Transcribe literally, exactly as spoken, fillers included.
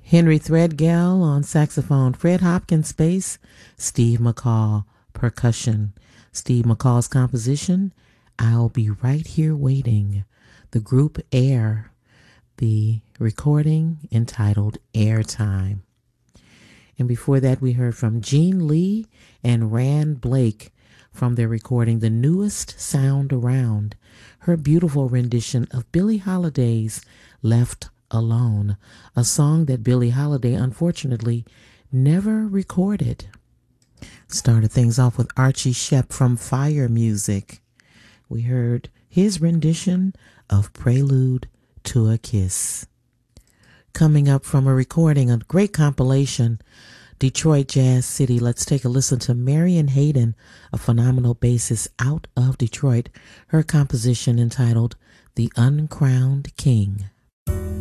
Henry Threadgill on saxophone, Fred Hopkins bass, Steve McCall percussion. Steve McCall's composition, I'll Be Right Here Waiting. The group Air, the recording entitled Airtime. And before that, we heard from Gene Lee and Rand Blake from their recording The Newest Sound Around, her beautiful rendition of Billie Holiday's Left Alone, a song that Billie Holiday unfortunately never recorded. Started things off with Archie Shepp from Fire Music. We heard his rendition of Prelude to a Kiss. Coming up from a recording, a great compilation, Detroit Jazz City. Let's take a listen to Marion Hayden, a phenomenal bassist out of Detroit, her composition entitled The Uncrowned King.